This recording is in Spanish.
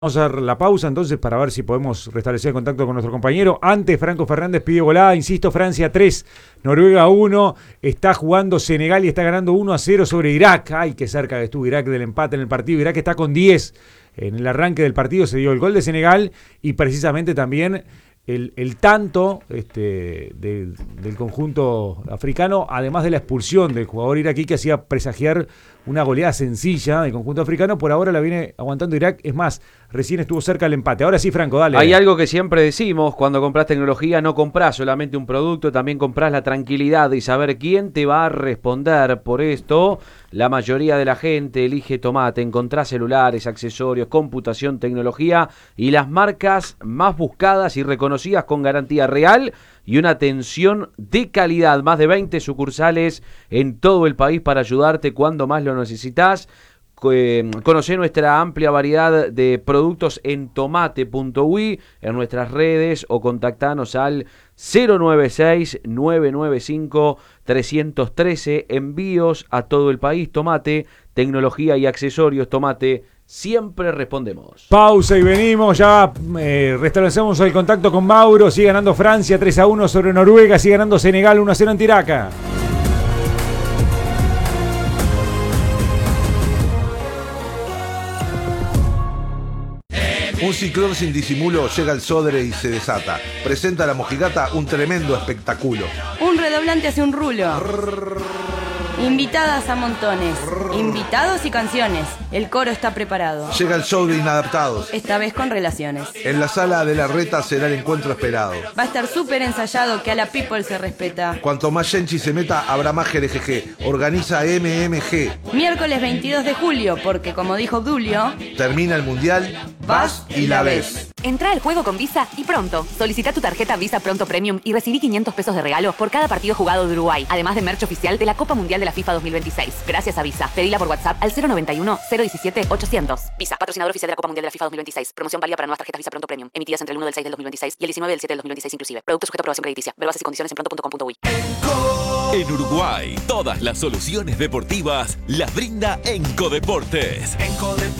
Vamos a dar la pausa entonces para ver si podemos restablecer el contacto con nuestro compañero. Antes, Franco Fernández pidió golada, insisto, Francia 3, Noruega 1, está jugando Senegal y está ganando 1-0 sobre Irak. Ay, qué cerca que estuvo Irak del empate en el partido. Irak está con 10. En el arranque del partido se dio el gol de Senegal y precisamente también el tanto del conjunto africano, además de la expulsión del jugador iraquí que hacía presagiar una goleada sencilla del conjunto africano. Por ahora la viene aguantando Irak, es más, recién estuvo cerca del empate. Ahora sí, Franco, dale. Hay algo que siempre decimos: cuando compras tecnología no compras solamente un producto, también compras la tranquilidad de saber quién te va a responder. Por esto, la mayoría de la gente elige Tomate. Encontrás celulares, accesorios, computación, tecnología y las marcas más buscadas y reconocidas con garantía real y una atención de calidad. Más de 20 sucursales en todo el país para ayudarte cuando más lo necesitas. Conocé nuestra amplia variedad de productos en tomate.ui, en nuestras redes, o contactanos al 096-995-313. Envíos a todo el país. Tomate, tecnología y accesorios. Tomate, siempre respondemos. Pausa y venimos, ya restablecemos el contacto con Mauro. Sigue ganando Francia 3-1 sobre Noruega, sigue ganando Senegal 1-0 en Tiraca. Un ciclón sin disimulo llega al Sodre y se desata. Presenta a la mojigata un tremendo espectáculo. Un redoblante hace un rulo. Invitadas a montones. Invitados y canciones. El coro está preparado. Llega el show de Inadaptados. Esta vez con relaciones. En la sala de la reta será el encuentro esperado. Va a estar súper ensayado, que a la people se respeta. Cuanto más Genchi se meta, habrá más GRGG. Organiza MMG. Miércoles 22 de julio, porque como dijo Obdulio, termina el mundial, vas y la ves. Entrá al juego con Visa y pronto. Solicita tu tarjeta Visa Pronto Premium y recibí 500 pesos de regalo por cada partido jugado de Uruguay, además de merch oficial de la Copa Mundial de la FIFA 2026. Gracias a Visa. Pedila por WhatsApp al 091-017-800. Visa, patrocinador oficial de la Copa Mundial de la FIFA 2026. Promoción válida para nuevas tarjetas Visa Pronto Premium, emitidas entre el 1 del 6 del 2026 y el 19 del 7 del 2026 inclusive. Producto sujeto a aprobación crediticia. Ver bases y condiciones en pronto.com.uy. En Uruguay, todas las soluciones deportivas las brinda Encodeportes.